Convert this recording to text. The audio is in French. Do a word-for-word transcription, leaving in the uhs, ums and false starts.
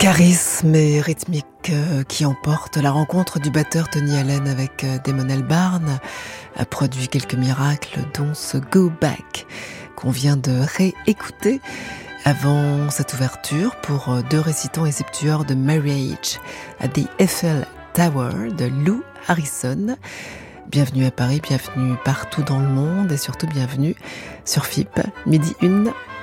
Charisme et rythmique euh, qui emporte la rencontre du batteur Tony Allen avec euh, Damon Albarn a produit quelques miracles, dont ce Go Back qu'on vient de réécouter avant cette ouverture pour euh, deux récitants et septueurs de Marriage à the Eiffel Tower de Lou Harrison. Bienvenue à Paris, bienvenue partout dans le monde et surtout bienvenue sur F I P, midi une.